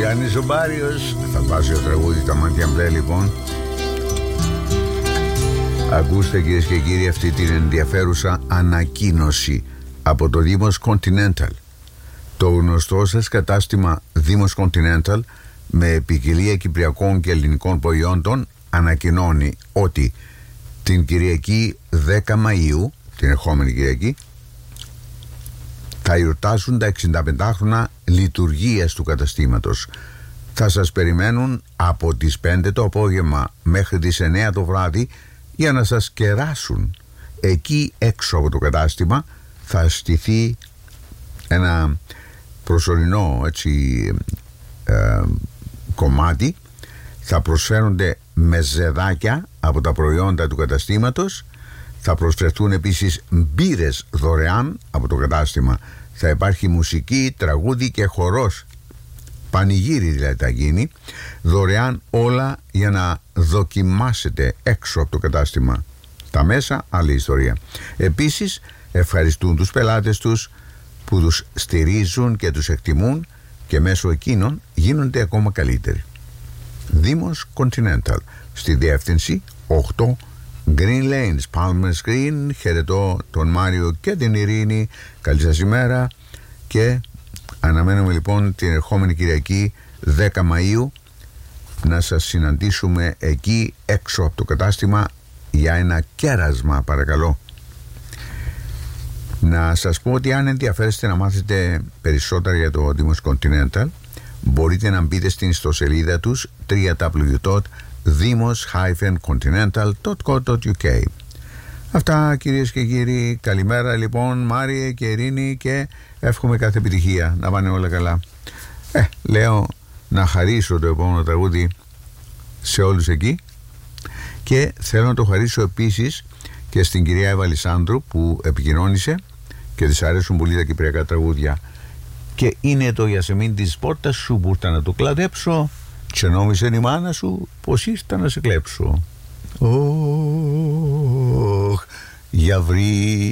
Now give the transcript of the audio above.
Γιάννης ο Μπάριος. Θα βάζει το τραγούδι τα μάτια μπλε λοιπόν. Ακούστε κυρίες και κύριοι αυτή την ενδιαφέρουσα ανακοίνωση από το Δήμος Continental. Το γνωστό σας κατάστημα Δήμος Continental με ποικιλία κυπριακών και ελληνικών προϊόντων ανακοινώνει ότι την Κυριακή 10 Μαΐου, την ερχόμενη Κυριακή, θα εορτάσουν τα 65 χρόνια λειτουργίας του καταστήματος. Θα σας περιμένουν από τις 5 το απόγευμα μέχρι τις 9 το βράδυ για να σας κεράσουν. Εκεί έξω από το κατάστημα θα στηθεί ένα προσωρινό κομμάτι. Θα προσφέρονται μεζεδάκια από τα προϊόντα του καταστήματος. Θα προσφερθούν επίσης μπύρες δωρεάν από το κατάστημα. Θα υπάρχει μουσική, τραγούδι και χορός. Πανηγύρι δηλαδή θα γίνει. Δωρεάν όλα για να δοκιμάσετε έξω από το κατάστημα. Τα μέσα, άλλη ιστορία. Επίσης ευχαριστούν τους πελάτες τους που τους στηρίζουν και τους εκτιμούν και μέσω εκείνων γίνονται ακόμα καλύτεροι. Δήμος Continental, στη διεύθυνση 8 Green Lanes, Palmer's Green. Χαιρετώ τον Μάριο και την Ειρήνη. Καλή σας ημέρα και αναμένουμε λοιπόν την ερχόμενη Κυριακή 10 Μαΐου να σας συναντήσουμε εκεί έξω από το κατάστημα για ένα κέρασμα, παρακαλώ. Να σας πω ότι αν ενδιαφέρεστε να μάθετε περισσότερα για το Δήμος Continental, μπορείτε να μπείτε στην ιστοσελίδα τους www.dimos-continental.co.uk. Αυτά κυρίες και κύριοι. Καλημέρα λοιπόν Μάριε και Ειρήνη και εύχομαι κάθε επιτυχία. Να πάνε όλα καλά. Λέω να χαρίσω το επόμενο τραγούδι σε όλους εκεί και θέλω να το χαρίσω επίσης και στην κυρία Εύα Λισάνδρου που επικοινώνησε και της αρέσουν πολύ τα κυπριακά τραγούδια. Και είναι το Ιασεμίν της πόρτας σου που ήρθα να το κλαδέψω και νόμιζε η μάνα σου πως ήρθα να σε κλέψω. Ωχ, για βρει